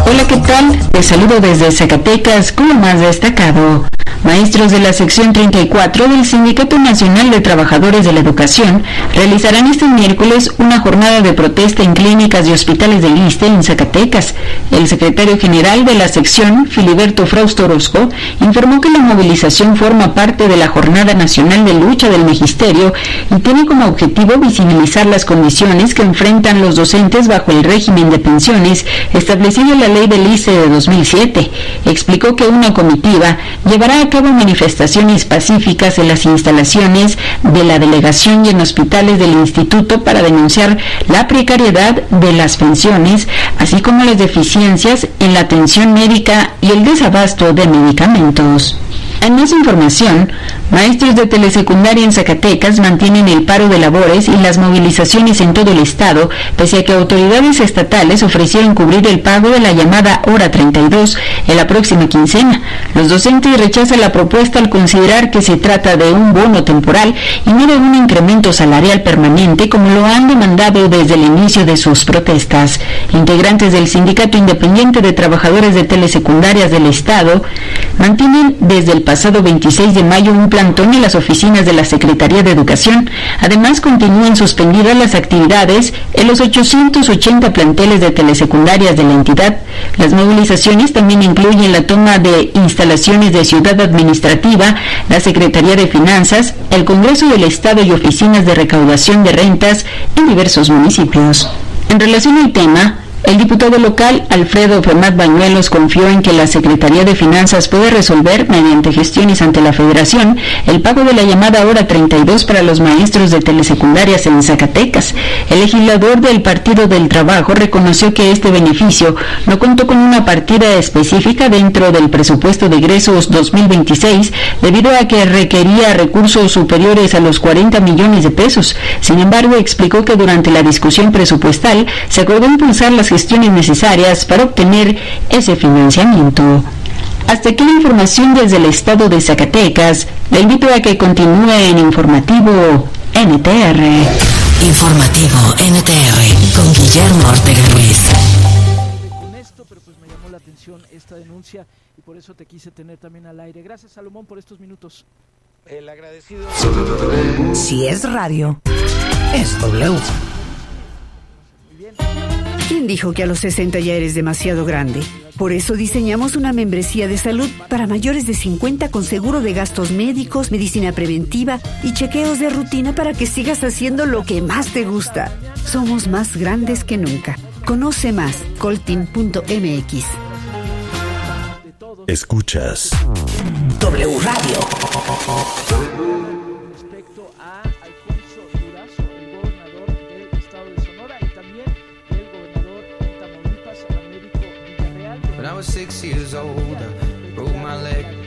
Hola, ¿qué tal? Te saludo desde Zacatecas con lo más destacado. Maestros de la sección 34 del Sindicato Nacional de Trabajadores de la Educación realizarán este miércoles una jornada de protesta en clínicas y hospitales del ISSSTE en Zacatecas. El secretario general de la sección, Filiberto Frausto Orozco, informó que la movilización forma parte de la Jornada Nacional de Lucha del Magisterio y tiene como objetivo visibilizar las condiciones que enfrentan los docentes bajo el régimen de pensiones establecido en la ley del ISSSTE de 2007. Explicó que una comitiva llevará a cabo manifestaciones pacíficas en las instalaciones de la delegación y en hospitales del instituto para denunciar la precariedad de las pensiones, así como las deficiencias en la atención médica y el desabasto de medicamentos. En más información, maestros de telesecundaria en Zacatecas mantienen el paro de labores y las movilizaciones en todo el estado, pese a que autoridades estatales ofrecieron cubrir el pago de la llamada Hora 32 en la próxima quincena. Los docentes rechazan la propuesta al considerar que se trata de un bono temporal y no de un incremento salarial permanente como lo han demandado desde el inicio de sus protestas. Integrantes del Sindicato Independiente de Trabajadores de Telesecundarias del Estado mantienen desde el pasado 26 de mayo un plantón en las oficinas de la Secretaría de Educación. Además, continúan suspendidas las actividades en los 880 planteles de telesecundarias de la entidad. Las movilizaciones también incluyen la toma de instalaciones de Ciudad Administrativa, la Secretaría de Finanzas, el Congreso del Estado y oficinas de recaudación de rentas en diversos municipios. En relación al tema, el diputado local Alfredo Femat Bañuelos confió en que la Secretaría de Finanzas puede resolver, mediante gestiones ante la Federación, el pago de la llamada Hora 32 para los maestros de telesecundarias en Zacatecas. El legislador del Partido del Trabajo reconoció que este beneficio no contó con una partida específica dentro del presupuesto de egresos 2026, debido a que requería recursos superiores a los 40 millones de pesos. Sin embargo, explicó que durante la discusión presupuestal se acordó impulsar las gestiones necesarias para obtener ese financiamiento. Hasta aquí la información desde el estado de Zacatecas. Le invito a que continúe en Informativo NTR. Informativo NTR con Guillermo Ortega Ruiz. Con esto, pero pues me llamó la atención esta denuncia y por eso te quise tener también al aire. Gracias, Salomón, por estos minutos. El agradecido. Si es radio, es W. ¿Quién dijo que a los 60 ya eres demasiado grande? Por eso diseñamos una membresía de salud para mayores de 50 con seguro de gastos médicos, medicina preventiva y chequeos de rutina para que sigas haciendo lo que más te gusta. Somos más grandes que nunca. Conoce más, colteam.mx. Escuchas W Radio. Respecto a Alfonso Durazo, el gobernador del estado de Sonora, y también el gobernador de Tamaulipas, Américo Villarreal. When I was 6 years old, I broke my leg.